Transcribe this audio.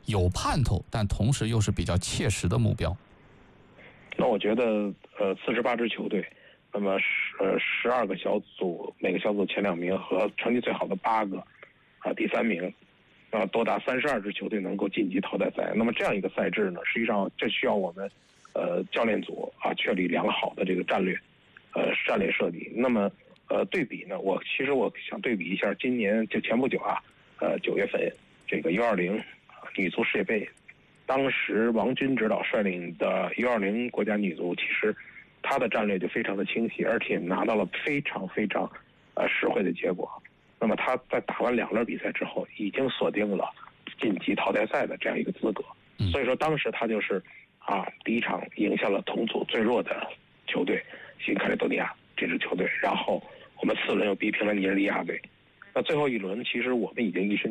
有盼头，但同时又是比较切实的目标？ 那我觉得48支球队，那么12个小组，每个小组前2名和成绩最好的8个第3名，多达32支球队能够晋级淘汰赛。那么这样一个赛制呢，实际上这需要我们教练组确立良好的这个战略设计。那么对比呢，其实我想对比一下今年就前不久9月份这个U20女足世界杯，当时王军指导率领的U20国家女足，其实她的战略就非常的清晰，而且拿到了非常非常实惠的结果。那么她在打完2轮比赛之后，已经锁定了晋级淘汰赛的这样一个资格。所以说当时她就是第一场赢下了同组最弱的球队新卡利多尼亚这支球队，然后我们4轮又逼平了尼日利亚队。那最后1轮，其实我们已经一身